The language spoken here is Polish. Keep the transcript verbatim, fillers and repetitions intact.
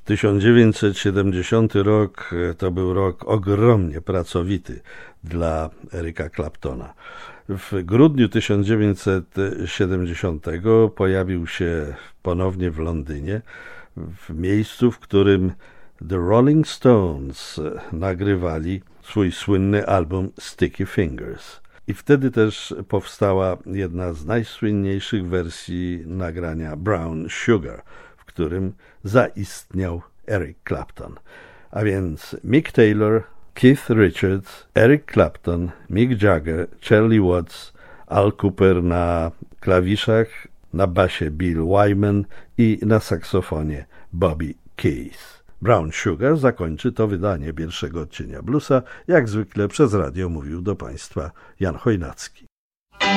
tysiąc dziewięćset siedemdziesiąty rok to był rok ogromnie pracowity dla Erica Claptona. W grudniu tysiąc dziewięćset siedemdziesiątego pojawił się ponownie w Londynie, w miejscu, w którym The Rolling Stones nagrywali swój słynny album Sticky Fingers. I wtedy też powstała jedna z najsłynniejszych wersji nagrania Brown Sugar, w którym zaistniał Eric Clapton. A więc Mick Taylor, Keith Richards, Eric Clapton, Mick Jagger, Charlie Watts, Al Cooper na klawiszach, na basie Bill Wyman i na saksofonie Bobby Keys. Brown Sugar zakończy to wydanie pierwszego odcienia bluesa. Jak zwykle przez radio mówił do Państwa Jan Chojnacki.